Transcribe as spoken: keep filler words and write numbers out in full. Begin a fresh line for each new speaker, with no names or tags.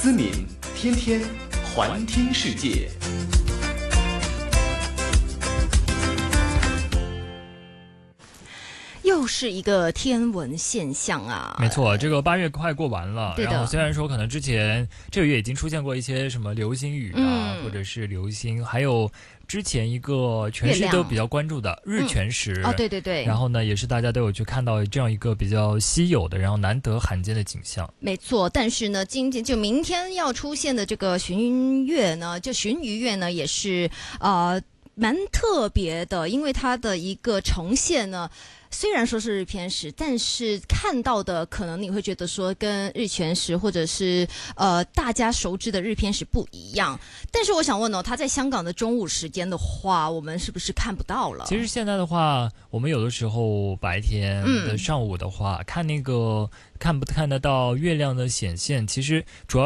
思敏天天环听世界。
又是一个天文现象啊！
没错，这个八月快过完了，
对的。
然后虽然说可能之前这个月已经出现过一些什么流星雨啊，
嗯、
或者是流星，还有之前一个全市都比较关注的日全食、
嗯、哦，对对对。
然后呢，也是大家都有去看到这样一个比较稀有的，然后难得罕见的景象。
没错，但是呢，今天就明天要出现的这个旬月呢，就旬余月呢，也是呃蛮特别的，因为它的一个呈现呢。虽然说是日偏食，但是看到的可能你会觉得说跟日全食或者是呃大家熟知的日偏食不一样。但是我想问哦，它在香港的中午时间的话，我们是不是看不到了？
其实现在的话，我们有的时候白天的上午的话，嗯、看那个看不看得到月亮的显现，其实主要。